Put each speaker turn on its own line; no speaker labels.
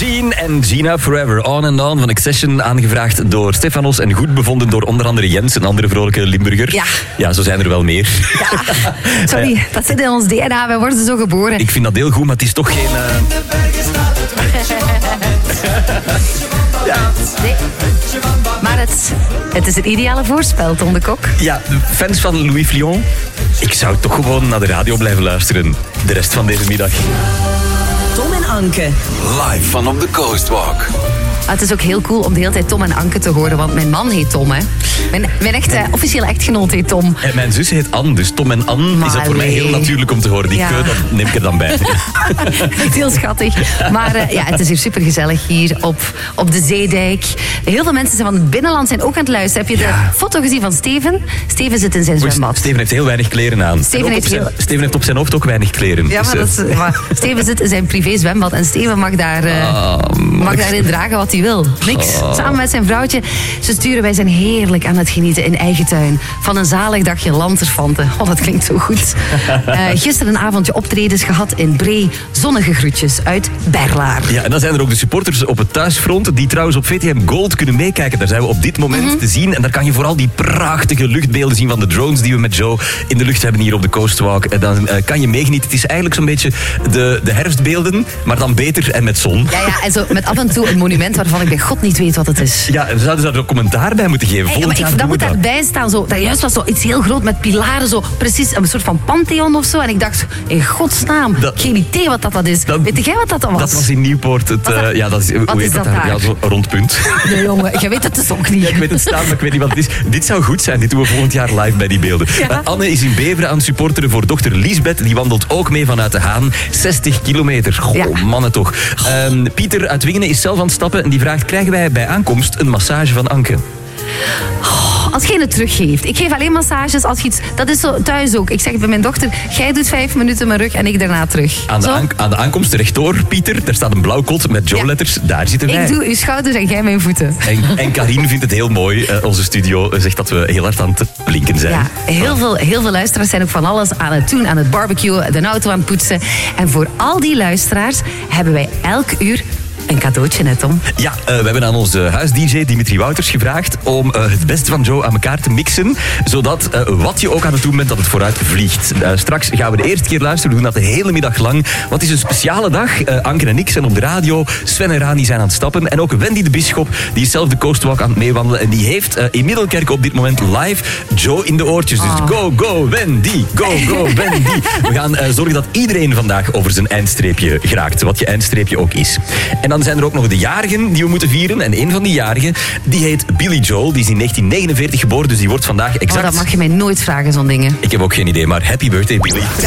Gene en Gina Forever. On and On van Accession, aangevraagd door Stefanos en goed bevonden door onder andere Jens, een andere vrolijke Limburger. Ja, zo zijn er wel meer.
Ja, sorry, dat zit in ons DNA, wij worden zo geboren.
Ik vind dat heel goed, maar het is toch geen...
Ja. Nee. Maar het is het ideale voorspel, Tom de Kok.
Ja, fans van Louis Vlion, ik zou toch gewoon naar de radio blijven luisteren. De rest van deze middag.
Tom en Anke.
Live van op de Coastwalk.
Het is ook heel cool om de hele tijd Tom en Anke te horen, want mijn man heet Tom, hè. Mijn officiële echtgenoot heet Tom.
En mijn zus heet Anne, dus Tom en Anne is dat voor mij heel natuurlijk om te horen. Die keu, dat neem ik er dan bij.
Heel schattig. Maar het is hier supergezellig hier op de Zeedijk. Heel veel mensen van het binnenland zijn ook aan het luisteren. Heb je de foto gezien van Steven? Steven zit in zijn zwembad.
Steven heeft heel weinig kleren aan. Steven heeft op zijn hoofd ook weinig kleren.
Ja, maar Steven zit in zijn privé zwembad en Steven mag daarin dragen wat hij wil. Niks. Samen met zijn vrouwtje. Wij zijn heerlijk aan het genieten in eigen tuin van een zalig dagje lanterfanten. Oh, dat klinkt zo goed. Gisteren een avondje optredens gehad in Bree. Zonnige groetjes uit Berlaar.
Ja, en dan zijn er ook de supporters op het thuisfront die trouwens op VTM Gold kunnen meekijken. Daar zijn we op dit moment te zien. En daar kan je vooral die prachtige luchtbeelden zien van de drones die we met Joe in de lucht hebben hier op de Coastwalk. En dan kan je meegenieten. Het is eigenlijk zo'n beetje de herfstbeelden, maar dan beter en met zon.
Ja, en zo met af en toe een monument waarvan ik bij God niet weet wat het is.
Ja, en we zouden daar ook commentaar bij moeten geven.
Dat moet daarbij staan. Dat juist was zo iets heel groot met pilaren. Zo, precies een soort van pantheon of zo. En ik dacht, in godsnaam, geen idee wat dat is. Weet jij wat dat was?
Dat was in Nieuwpoort. Hoe heet dat daar? Ja, zo'n rondpunt.
Nee, jongen, jij weet het dus ook niet.
Ja, ik weet het staan, maar ik weet niet wat het is. Dit zou goed zijn. Dit doen we volgend jaar live bij die beelden. Ja. Anne is in Beveren aan het supporteren voor dochter Liesbeth. Die wandelt ook mee vanuit de Haan. 60 kilometer. Goh, mannen toch. Pieter uit Wingenen is zelf aan het stappen en die vraagt, krijgen wij bij aankomst een massage van Anke?
Als jij het teruggeeft. Ik geef alleen massages als je iets... Dat is zo thuis ook. Ik zeg bij mijn dochter, jij doet 5 minuten mijn rug en ik daarna terug.
Aan de aankomst rechtdoor, Pieter, daar staat een blauw kot met Joe-letters. Daar zitten wij.
Ik doe uw schouders en jij mijn voeten.
En Karine vindt het heel mooi. Onze studio zegt dat we heel hard aan het blinken zijn.
Ja, heel veel luisteraars zijn ook van alles aan het doen. Aan het barbecuen, de auto aan het poetsen. En voor al die luisteraars hebben wij elk uur een cadeautje, net Tom.
Ja, we hebben aan onze huis-dj Dimitri Wouters gevraagd om het beste van Joe aan elkaar te mixen, zodat wat je ook aan het doen bent, dat het vooruit vliegt. Straks gaan we de eerste keer luisteren. We doen dat de hele middag lang. Wat is een speciale dag? Anke en ik zijn op de radio. Sven en Rani zijn aan het stappen. En ook Wendy de Bisschop, die is zelf de Coastwalk aan het meewandelen. En die heeft in Middelkerk op dit moment live Joe in de oortjes. Dus go Wendy, go Wendy. We gaan zorgen dat iedereen vandaag over zijn eindstreepje geraakt. Wat je eindstreepje ook is. En dan zijn er ook nog de jarigen die we moeten vieren. En een van die jarigen, die heet Billy Joel. Die is in 1949 geboren, dus die wordt vandaag exact...
dat mag je mij nooit vragen, zo'n dingen.
Ik heb ook geen idee, maar happy birthday, Billy.